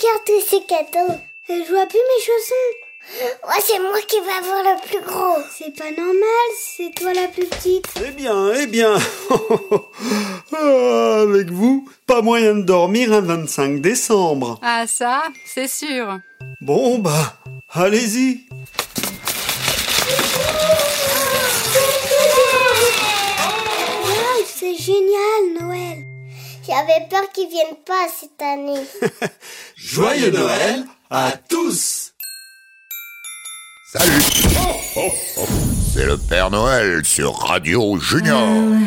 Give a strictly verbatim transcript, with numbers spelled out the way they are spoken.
regarde tous ces cadeaux. Je vois plus mes chaussons. Oh, c'est moi qui vais avoir le plus gros. C'est pas normal, c'est toi la plus petite. Eh bien, eh bien. Ah, avec vous, pas moyen de dormir un vingt-cinq décembre. Ah ça, c'est sûr. Bon bah, allez-y. Wow, c'est génial, Noël. J'avais peur qu'ils viennent pas cette année. Joyeux Noël à tous. Salut. C'est le Père Noël sur Radio Junior.